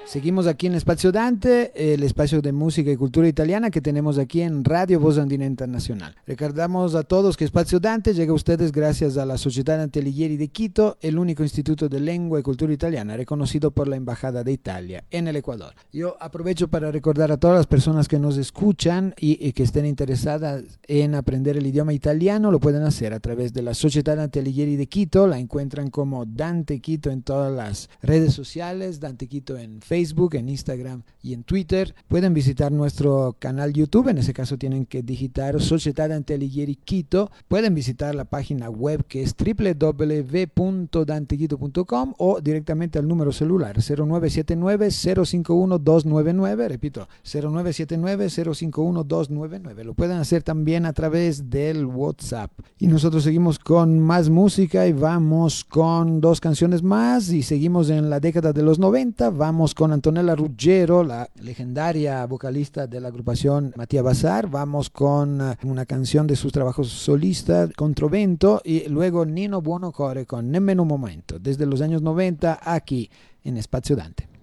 Seguimos aquí en Espacio Dante, el espacio de música y cultura italiana que tenemos aquí en Radio Voz Andina Internacional. Recordamos a todos que Espacio Dante llega a ustedes gracias a la Sociedad Dante Alighieri de Quito, el único instituto de lengua y cultura italiana reconocido por la Embajada de Italia en el Ecuador. Yo aprovecho para recordar a todas las personas que nos escuchan y que estén interesadas en aprender el idioma italiano, lo pueden hacer a través de la Sociedad Dante Alighieri de Quito. La encuentran como Dante Quito en todas las redes sociales, Dante Quito en Facebook, en Instagram y en Twitter. Pueden visitar nuestro canal YouTube, en ese caso tienen que digitar Sociedad Dante Alighieri Quito. Pueden visitar la página web que es www.dantequito.com o directamente al número celular 0979-051-299, repito, 0979-051-299. Lo pueden hacer también a través del WhatsApp. Y nosotros seguimos con más música y vamos con dos canciones más y seguimos en la década de los 90. Vamos con Antonella Ruggiero, la legendaria vocalista de la agrupación Mattia Bazar. Vamos con una canción de sus trabajos solistas, Controvento, y luego Nino Buonocore con Nemmeno un momento, desde los años 90 aquí en Espacio Dante.